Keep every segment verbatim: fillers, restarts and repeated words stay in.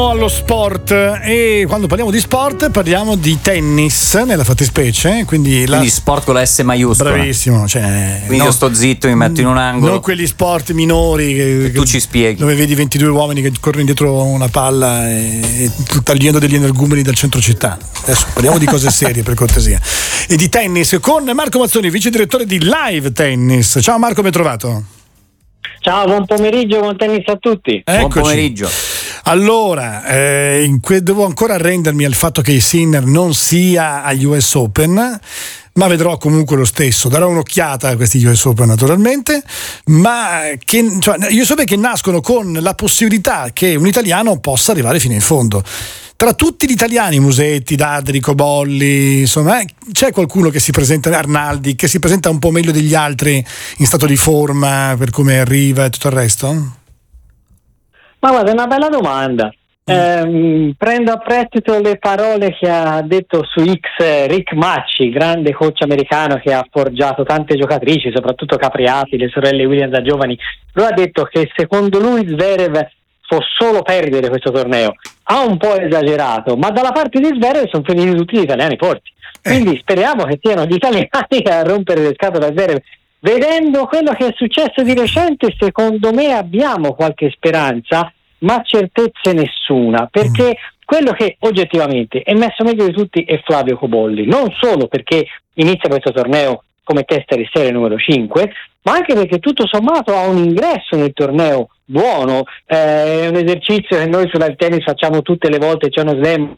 Allo sport, e quando parliamo di sport parliamo di tennis nella fattispecie, quindi, quindi la... sport con la S maiuscola. Bravissimo, cioè, quindi no, io sto zitto, mi metto in un angolo. Non quegli sport minori che, che tu ci spieghi, dove vedi ventidue uomini che corrono dietro una palla e, e tagliando degli energumeni dal centro città. Adesso parliamo di cose serie, per cortesia. E di tennis con Marco Mazzoni, vice direttore di Live Tennis. Ciao Marco, ben trovato. Ciao, buon pomeriggio, buon tennis a tutti. Eccoci. Buon pomeriggio. Allora, eh, in que- devo ancora arrendermi al fatto che Sinner non sia agli U S Open, ma vedrò comunque lo stesso. Darò un'occhiata a questi U S Open naturalmente, ma che, cioè, io so che nascono con la possibilità che un italiano possa arrivare fino in fondo. Tra tutti gli italiani, Musetti, Dadri, Cobolli, insomma, eh, c'è qualcuno che si presenta, Arnaldi, che si presenta un po' meglio degli altri in stato di forma, per come arriva e tutto il resto? Ma guarda, è una bella domanda. Eh, prendo a prestito le parole che ha detto su X Rick Macci, grande coach americano che ha forgiato tante giocatrici, soprattutto Capriati, le sorelle Williams da giovani. Lui ha detto che secondo lui Zverev può solo perdere questo torneo. Ha un po' esagerato, ma dalla parte di Zverev sono finiti tutti gli italiani forti. Quindi speriamo che siano gli italiani a rompere le scatole a Zverev. Vedendo quello che è successo di recente, secondo me abbiamo qualche speranza, ma certezze nessuna, perché quello che oggettivamente è messo meglio di tutti è Flavio Cobolli, non solo perché inizia questo torneo come testa di serie numero cinque, ma anche perché tutto sommato ha un ingresso nel torneo buono, eh, è un esercizio che noi sulla tennis facciamo tutte le volte, c'è uno slam.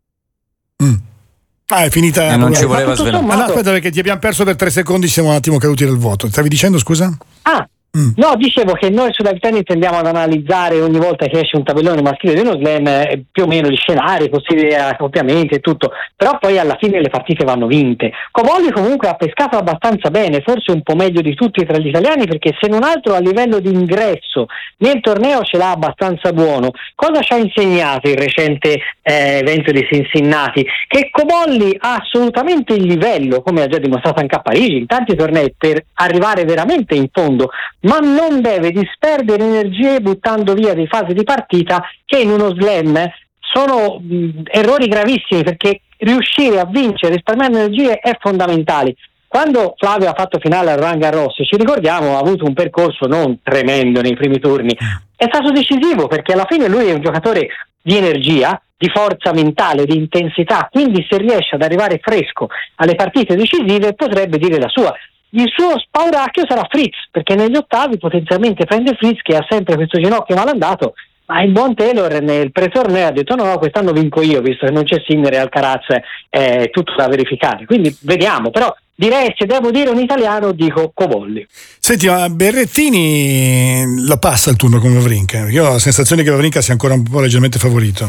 Mm. Ah, è finita. E non ci voleva svelare. Ma no, aspetta, perché ti abbiamo perso per tre secondi, siamo un attimo caduti dal vuoto. Stavi dicendo, scusa? Ah, Mm. No, dicevo che noi sulla tennis tendiamo ad analizzare ogni volta che esce un tabellone maschile di uno slam eh, più o meno gli scenari, possibili accoppiamenti e tutto, però poi alla fine le partite vanno vinte. Cobolli comunque ha pescato abbastanza bene, forse un po' meglio di tutti tra gli italiani, perché se non altro a livello di ingresso nel torneo ce l'ha abbastanza buono. Cosa ci ha insegnato il recente eh, evento di Cincinnati? Che Cobolli ha assolutamente il livello, come ha già dimostrato anche a Parigi, in tanti tornei, per arrivare veramente in fondo, ma non deve disperdere energie buttando via dei fasi di partita che in uno slam sono mh, errori gravissimi, perché riuscire a vincere risparmiando energie è fondamentale. Quando Flavio ha fatto finale a Roland Garros, ci ricordiamo, ha avuto un percorso non tremendo nei primi turni, è stato decisivo perché alla fine lui è un giocatore di energia, di forza mentale, di intensità, quindi se riesce ad arrivare fresco alle partite decisive potrebbe dire la sua. Il suo spauracchio sarà Fritz, perché negli ottavi potenzialmente prende Fritz, che ha sempre questo ginocchio malandato, ma il buon Taylor nel pre-torneo ha detto no, no, quest'anno vinco io, visto che non c'è Sinner e Alcaraz, è tutto da verificare, quindi vediamo. Però direi, se devo dire un italiano, dico Cobolli. Senti, ma Berrettini lo passa il turno con Wawrinka? Io ho la sensazione che Wawrinka sia ancora un po' leggermente favorito.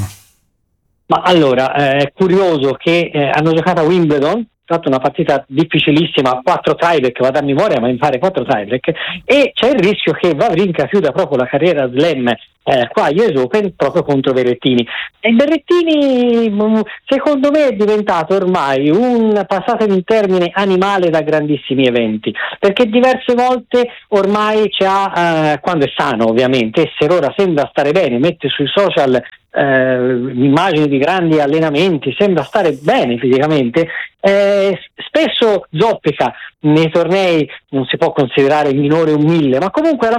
Ma allora, eh, è curioso che eh, hanno giocato a Wimbledon, fatto una partita difficilissima, quattro tiebreak, vado a memoria, ma mi pare quattro tiebreak, e c'è il rischio che Wawrinka chiuda proprio la carriera slam eh, qua agli U S Open proprio contro Berrettini. E Berrettini secondo me è diventato ormai un, passatemi il termine, animale da grandissimi eventi, perché diverse volte ormai c'ha, eh, quando è sano ovviamente, e se ora sembra stare bene, mette sui social eh, immagini di grandi allenamenti, sembra stare bene fisicamente, eh, spesso zoppica nei tornei, non si può considerare minore un mille, ma comunque alla